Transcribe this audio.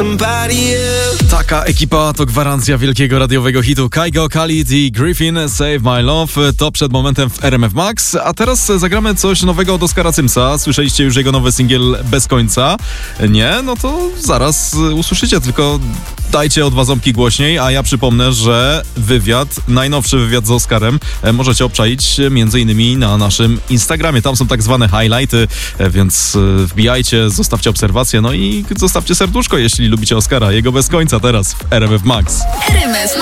Taka ekipa to gwarancja wielkiego radiowego hitu. Kygo, Khalid i Griffin, Save My Love. To przed momentem w RMF Max. A teraz zagramy coś nowego od Oskara Cymsa. Słyszeliście już jego nowy singiel Bez końca? Nie? No to zaraz usłyszycie, tylko dajcie o 2 ząbki głośniej, a ja przypomnę, że najnowszy wywiad z Oskarem możecie obczaić m.in. na naszym Instagramie. Tam są tak zwane highlighty, więc wbijajcie, zostawcie obserwacje, no i zostawcie serduszko, jeśli lubicie Oskara. Jego Bez końca teraz w RMF Max. RMF